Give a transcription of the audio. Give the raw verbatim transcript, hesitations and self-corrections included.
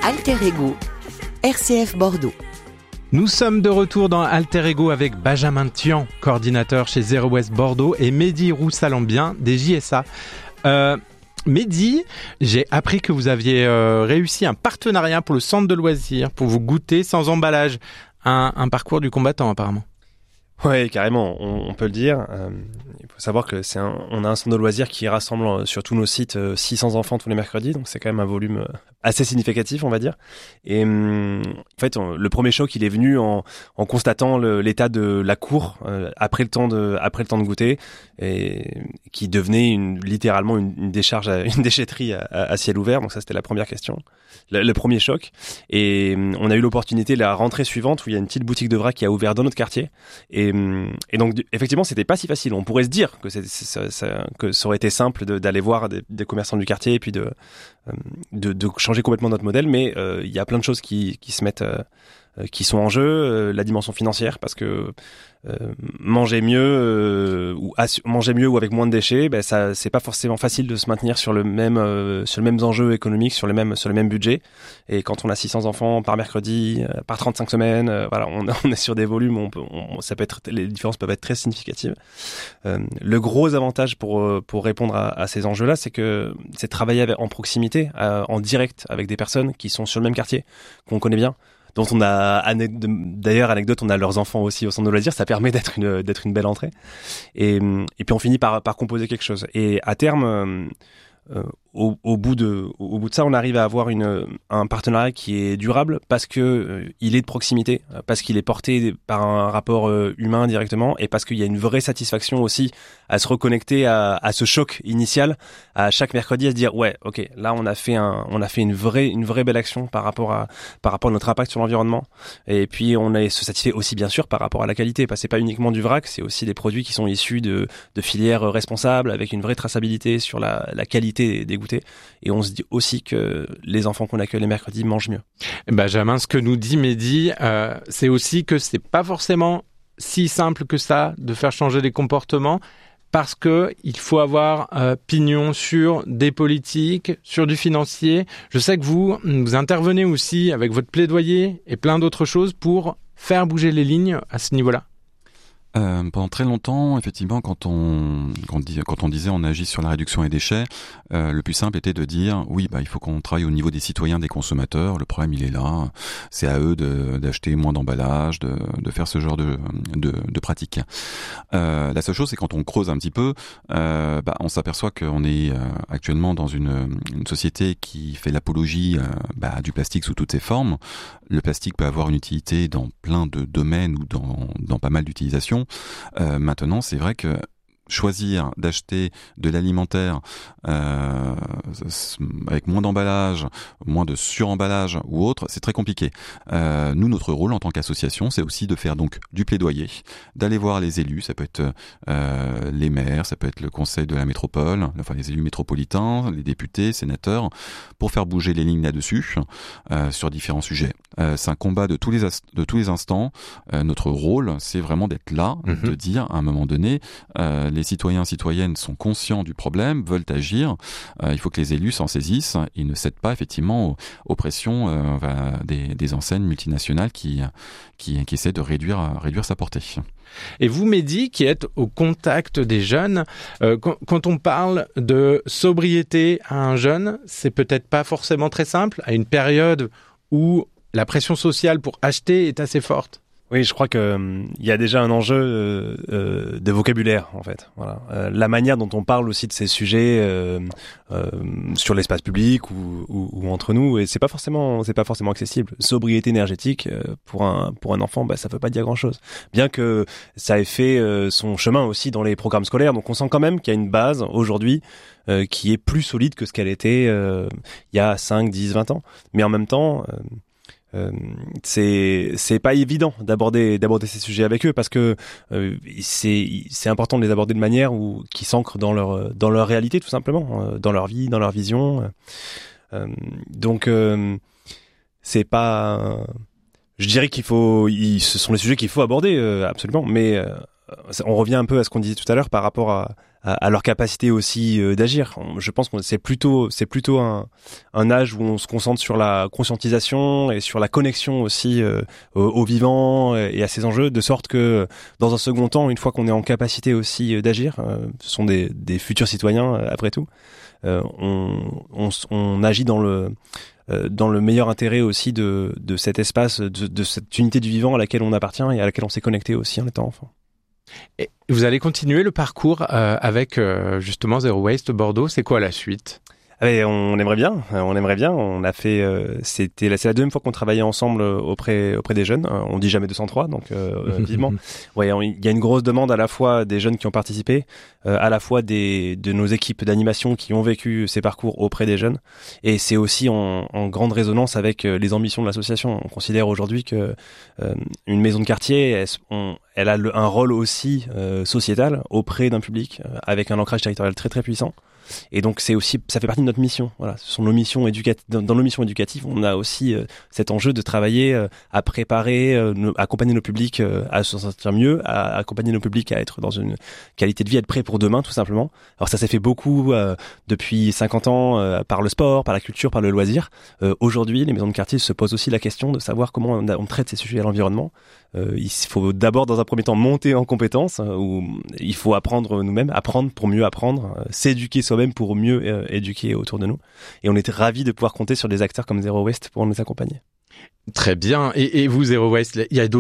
Alter Ego, R C F Bordeaux. Nous sommes de retour dans Alter Ego avec Benjamin Thian, coordinateur chez Zero Waste Bordeaux, et Mehdi Roussalambien des J S A. Euh, Mehdi, j'ai appris que vous aviez euh, réussi un partenariat pour le centre de loisirs, pour vous goûter sans emballage. Un, un parcours du combattant apparemment. Ouais, carrément, on, on peut le dire. Euh, il faut savoir que c'est un, on a un centre de loisirs qui rassemble euh, sur tous nos sites euh, six cents enfants tous les mercredis, donc c'est quand même un volume euh, assez significatif, on va dire. Et euh, en fait, on, le premier choc, il est venu en, en constatant le, l'état de la cour euh, après le temps de après le temps de goûter, et qui devenait une, littéralement une, une décharge, à, une déchetterie à, à ciel ouvert. Donc ça, c'était la première question, le, le premier choc. Et euh, on a eu l'opportunité la rentrée suivante où il y a une petite boutique de vrac qui a ouvert dans notre quartier. Et Et donc effectivement, c'était pas si facile. On pourrait se dire que c'est, c'est, ça, ça, que ça aurait été simple de, d'aller voir des, des commerçants du quartier et puis de, de, de changer complètement notre modèle, mais euh, il y a plein de choses qui, qui se mettent, euh, qui sont en jeu. Euh, la dimension financière, parce que euh, manger mieux euh, ou assu- manger mieux ou avec moins de déchets, ben ça, c'est pas forcément facile de se maintenir sur le même, euh, sur les mêmes enjeux économiques, sur les mêmes, sur le même budget. Et quand on a six cents enfants par mercredi, euh, par trente-cinq semaines, euh, voilà, on, on est sur des volumes où on peut, on, ça peut être, les différences peuvent être très significatives. Euh, le gros avantage pour pour répondre à, à ces enjeux-là, c'est que c'est de travailler avec, en proximité, euh, en direct avec des personnes qui sont sur le même quartier, qu'on connaît bien, dont on a d'ailleurs anecdote, on a leurs enfants aussi au centre de loisirs. Ça permet d'être une d'être une belle entrée. Et et puis on finit par par composer quelque chose. Et à terme, euh, euh, au, au bout de au bout de ça, on arrive à avoir une un partenariat qui est durable parce que euh, il est de proximité, parce qu'il est porté par un rapport euh, humain directement, et parce qu'il y a une vraie satisfaction aussi à se reconnecter à, à ce choc initial, à chaque mercredi, à se dire ouais, ok, là on a fait un on a fait une vraie une vraie belle action par rapport à par rapport à notre impact sur l'environnement. Et puis on est se satisfait aussi bien sûr par rapport à la qualité, parce que c'est pas uniquement du vrac, c'est aussi des produits qui sont issus de de filières responsables avec une vraie traçabilité sur la la qualité des goûter. Et on se dit aussi que les enfants qu'on accueille les mercredis mangent mieux. Benjamin, ce que nous dit Mehdi, euh, c'est aussi que c'est pas forcément si simple que ça de faire changer les comportements, parce que il faut avoir euh, pignon sur des politiques, sur du financier. Je sais que vous, vous intervenez aussi avec votre plaidoyer et plein d'autres choses pour faire bouger les lignes à ce niveau-là. Euh, pendant très longtemps, effectivement, quand on, quand on, dis, quand on disait on agit sur la réduction des déchets, euh, le plus simple était de dire oui, bah il faut qu'on travaille au niveau des citoyens, des consommateurs. Le problème, il est là. C'est à eux de, d'acheter moins d'emballage, de, de faire ce genre de, de, de pratiques. Euh, la seule chose, c'est quand on creuse un petit peu, euh, bah, on s'aperçoit qu'on est euh, actuellement dans une, une société qui fait l'apologie euh, bah, du plastique sous toutes ses formes. Le plastique peut avoir une utilité dans plein de domaines ou dans, dans pas mal d'utilisations. Euh, maintenant, c'est vrai que choisir d'acheter de l'alimentaire euh, avec moins d'emballage, moins de suremballage ou autre, c'est très compliqué. Euh, nous, notre rôle en tant qu'association, c'est aussi de faire donc du plaidoyer, d'aller voir les élus, ça peut être euh, les maires, ça peut être le conseil de la métropole, enfin les élus métropolitains, les députés, sénateurs, pour faire bouger les lignes là-dessus euh, sur différents sujets. Euh, c'est un combat de tous les as- de tous les instants. Euh, notre rôle, c'est vraiment d'être là, mmh. de dire à un moment donné, euh, les citoyens, citoyennes sont conscients du problème, veulent agir. Euh, il faut que les élus s'en saisissent. Ils ne cèdent pas effectivement aux, aux pressions euh, bah, des, des enseignes multinationales qui, qui, qui essaient de réduire, réduire sa portée. Et vous, Mehdi, qui êtes au contact des jeunes, euh, quand, quand on parle de sobriété à un jeune, c'est peut-être pas forcément très simple, à une période où la pression sociale pour acheter est assez forte. Oui, je crois que euh, il y a déjà un enjeu euh, euh, de vocabulaire en fait. Voilà, euh, la manière dont on parle aussi de ces sujets euh, euh, sur l'espace public ou, ou, ou entre nous, et c'est pas forcément, c'est pas forcément accessible. Sobriété énergétique euh, pour un pour un enfant, bah ça veut pas dire grand-chose. Bien que ça ait fait euh, son chemin aussi dans les programmes scolaires, donc on sent quand même qu'il y a une base aujourd'hui euh, qui est plus solide que ce qu'elle était euh, il y a cinq, dix, vingt ans. Mais en même temps. Euh, Euh, c'est c'est pas évident d'aborder d'aborder ces sujets avec eux, parce que euh, c'est c'est important de les aborder de manière où qui s'ancrent dans leur dans leur réalité, tout simplement, euh, dans leur vie, dans leur vision. Euh, donc euh, c'est pas, je dirais qu'il faut, il, ce sont les sujets qu'il faut aborder euh, absolument, mais euh, on revient un peu à ce qu'on disait tout à l'heure par rapport à à, à leur capacité aussi euh, d'agir. Je pense que c'est plutôt c'est plutôt un, un âge où on se concentre sur la conscientisation et sur la connexion aussi euh, au, au vivant et à ces enjeux, de sorte que dans un second temps, une fois qu'on est en capacité aussi d'agir, euh, ce sont des, des futurs citoyens euh, après tout, euh, on, on, on agit dans le dans le meilleur intérêt aussi de, de cet espace, de, de cette unité du vivant à laquelle on appartient et à laquelle on s'est connecté aussi en étant enfant. Et vous allez continuer le parcours euh, avec euh, justement Zero Waste Bordeaux. C'est quoi la suite ? Et on aimerait bien, on aimerait bien. On a fait, euh, c'était la, c'est la deuxième fois qu'on travaillait ensemble auprès auprès des jeunes. On dit jamais deux cent trois, donc euh, vivement. Ouais, il y a une grosse demande à la fois des jeunes qui ont participé, euh, à la fois des de nos équipes d'animation qui ont vécu ces parcours auprès des jeunes. Et c'est aussi en, en grande résonance avec les ambitions de l'association. On considère aujourd'hui que euh, une maison de quartier, elle, on, elle a le, un rôle aussi euh, sociétal auprès d'un public, euh, avec un ancrage territorial très très puissant. Et donc c'est aussi, ça fait partie de notre mission. Voilà, ce sont nos missions éducatives. Dans, dans nos missions éducatives, on a aussi euh, cet enjeu de travailler euh, à préparer, euh, nos, accompagner nos publics euh, à se sentir mieux, à accompagner nos publics à être dans une qualité de vie, à être prêt pour demain, tout simplement. Alors ça s'est fait beaucoup euh, depuis cinquante ans euh, par le sport, par la culture, par le loisir. Euh, aujourd'hui, les maisons de quartier se posent aussi la question de savoir comment on, a, on traite ces sujets à l'environnement. Euh, il faut d'abord, dans un premier temps, monter en compétences, euh, où il faut apprendre nous-mêmes, apprendre pour mieux apprendre, euh, s'éduquer soi-même pour mieux euh, éduquer autour de nous. Et on était ravis de pouvoir compter sur des acteurs comme Zero Waste pour nous accompagner. Très bien. Et, et vous, Zero Waste, il y a d'autres